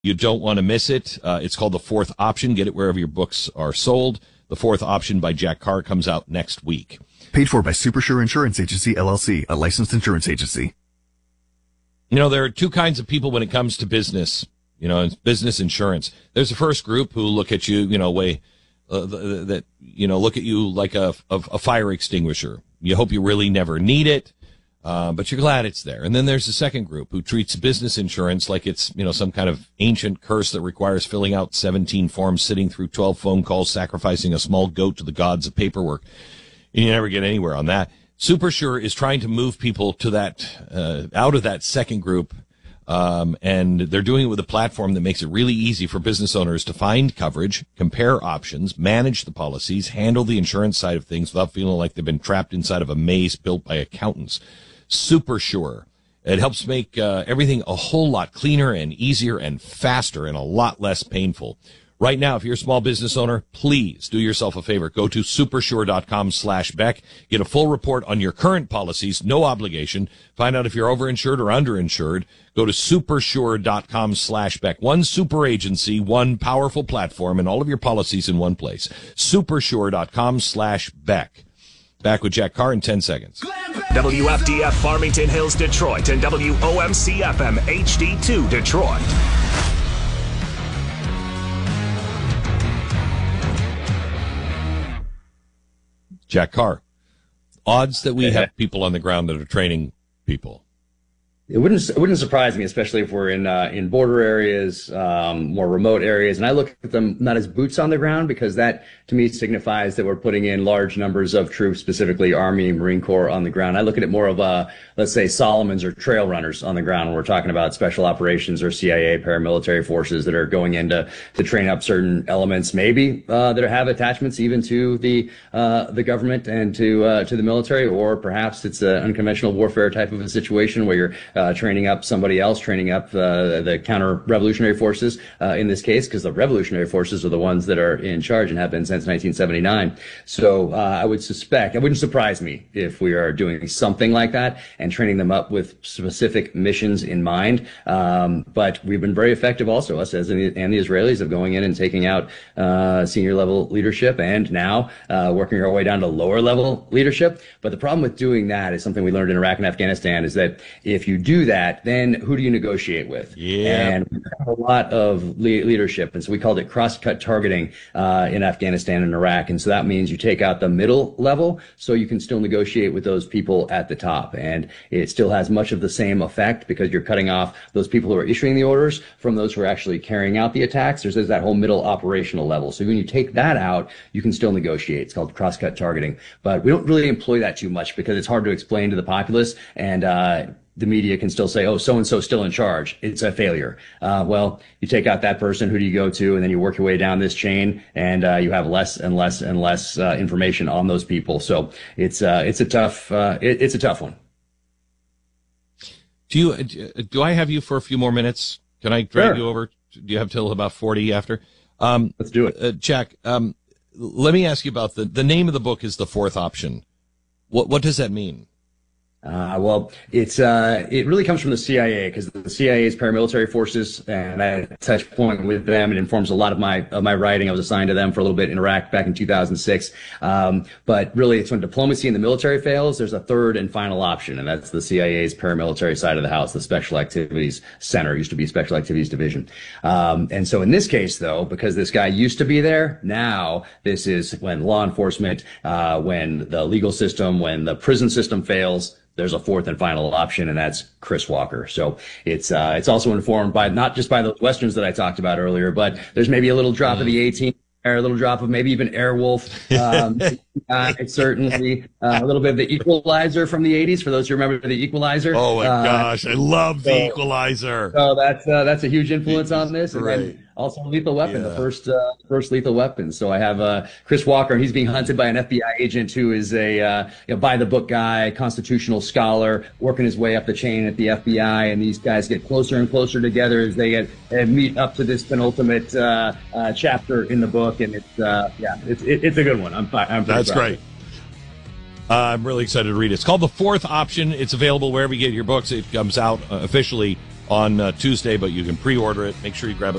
You don't want to miss it. It's called The Fourth Option. Get it wherever your books are sold. The Fourth Option by Jack Carr comes out next week. Paid for by Supersure Insurance Agency, LLC, a licensed insurance agency. You know, there are two kinds of people when it comes to business, you know, business insurance. There's the first group who look at you, you know, look at you like a fire extinguisher. You hope you really never need it, but you're glad it's there. And then there's the second group who treats business insurance like it's, you know, some kind of ancient curse that requires filling out 17 forms, sitting through 12 phone calls, sacrificing a small goat to the gods of paperwork. And you never get anywhere on that. Supersure is trying to move people to that, out of that second group. And they're doing it with a platform that makes it really easy for business owners to find coverage, compare options, manage the policies, handle the insurance side of things without feeling like they've been trapped inside of a maze built by accountants. Supersure. It helps make everything a whole lot cleaner and easier and faster and a lot less painful. Right now, if you're a small business owner, please do yourself a favor. Go to supersure.com/Beck. Get a full report on your current policies, no obligation. Find out if you're overinsured or underinsured. Go to supersure.com/Beck. One super agency, one powerful platform, and all of your policies in one place. Supersure.com/Beck. Back with Jack Carr in 10 seconds. WFDF Farmington Hills, Detroit, and WOMC FM HD2 Detroit. Jack Carr. Odds that we have people on the ground that are training people. It wouldn't surprise me, especially if we're in border areas, more remote areas. And I look at them not as boots on the ground, because that to me signifies that we're putting in large numbers of troops, specifically Army, Marine Corps on the ground. I look at it more of let's say Solomons or trail runners on the ground when we're talking about special operations or CIA paramilitary forces that are going in to train up certain elements, maybe that have attachments even to the government and to the military, or perhaps it's an unconventional warfare type of a situation where you're training up somebody else, training up the counter-revolutionary forces in this case, because the revolutionary forces are the ones that are in charge and have been since 1979. So I would suspect, it wouldn't surprise me if we are doing something like that and training them up with specific missions in mind. But we've been very effective also, us and the Israelis, of going in and taking out senior level leadership, and now working our way down to lower level leadership. But the problem with doing that is something we learned in Iraq and Afghanistan, is that if you do that, then who do you negotiate with? Yeah. And we have a lot of leadership, and so we called it cross-cut targeting in Afghanistan and Iraq. And so that means you take out the middle level, so you can still negotiate with those people at the top, and it still has much of the same effect, because you're cutting off those people who are issuing the orders from those who are actually carrying out the attacks. There's that whole middle operational level. So when you take that out, you can still negotiate. It's called cross-cut targeting, but we don't really employ that too much because it's hard to explain to the populace, and the media can still say, oh, so-and-so still in charge. It's a failure. Well, you take out that person, who do you go to? And then you work your way down this chain, and you have less and less and less information on those people. So it's a tough one. Do I have you for a few more minutes? Can I drag you over? Do you have till about 40 after? Let's do it. Jack, let me ask you about the name of the book is The Fourth Option. What does that mean? Well, it really comes from the CIA, because the CIA's paramilitary forces, and I touch point with them. It informs a lot of my writing. I was assigned to them for a little bit in Iraq back in 2006. But really, it's when diplomacy and the military fails, there's a third and final option, and that's the CIA's paramilitary side of the house, the Special Activities Center, used to be Special Activities Division. And so in this case, though, because this guy used to be there, now this is when law enforcement, when the legal system, when the prison system fails, there's a fourth and final option, and that's Chris Walker. So it's also informed by not just by those westerns that I talked about earlier, but there's maybe a little drop of the A-Team, or a little drop of maybe even Airwolf. It's certainly a little bit of the Equalizer from the 80s, for those who remember the Equalizer. Oh my gosh, I love the Equalizer. So that's a huge influence on this. And right. then also Lethal Weapon, the first Lethal Weapon. So I have Chris Walker, and he's being hunted by an FBI agent who is a by the book guy, constitutional scholar, working his way up the chain at the FBI. And these guys get closer and closer together as they meet up to this penultimate chapter in the book. And it's a good one. That's great. I'm really excited to read it. It's called The Fourth Option. It's available wherever you get your books. It comes out officially on Tuesday, but you can pre-order it. Make sure you grab it